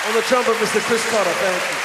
On the trumpet, Mr. Chris Carter, thank you.